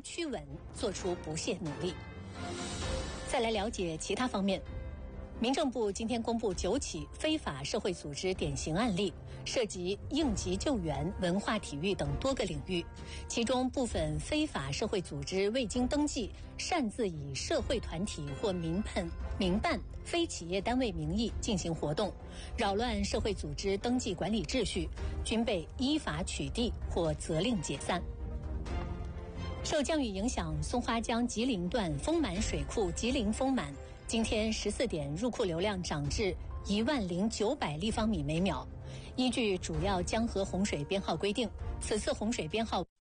趋稳做出不懈努力。再来了解其他方面。民政部今天公布9起非法社会组织典型案例，涉及应急救援、文化体育等多个领域。其中部分非法社会组织未经登记，擅自以社会团体或民办非企业单位名义进行活动，扰乱社会组织登记管理秩序，均被依法取缔或责令解散。受降雨影响，松花江吉林段丰满水库吉林丰满今天14点入库流量涨至10900立方米每秒。依据主要江河洪水编号规定，此次洪水编号